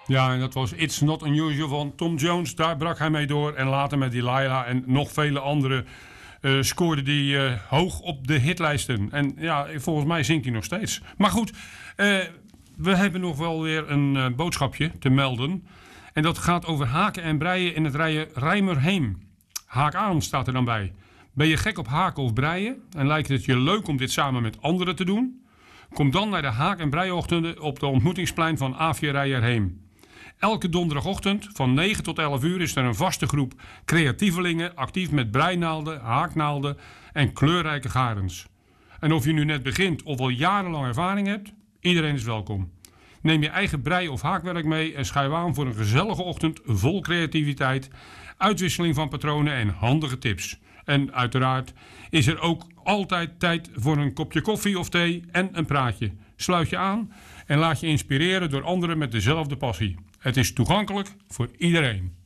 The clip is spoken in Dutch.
Ja, en dat was It's Not Unusual van Tom Jones. Daar brak hij mee door. En later met Delilah en nog vele andere scoorde die hoog op de hitlijsten. En ja, volgens mij zingt hij nog steeds. Maar goed, we hebben nog wel weer een boodschapje te melden. En dat gaat over haken en breien in het Rijmerheem. Haak aan staat er dan bij. Ben je gek op haken of breien en lijkt het je leuk om dit samen met anderen te doen? Kom dan naar de haak- en breiochtenden op de ontmoetingsplein van AVJ Rijmerheem. Elke donderdagochtend van 9 tot 11 uur is er een vaste groep creatievelingen actief met breinaalden, haaknaalden en kleurrijke garens. En of je nu net begint of al jarenlang ervaring hebt, iedereen is welkom. Neem je eigen brei- of haakwerk mee en schuif aan voor een gezellige ochtend vol creativiteit, uitwisseling van patronen en handige tips. En uiteraard is er ook altijd tijd voor een kopje koffie of thee en een praatje. Sluit je aan en laat je inspireren door anderen met dezelfde passie. Het is toegankelijk voor iedereen.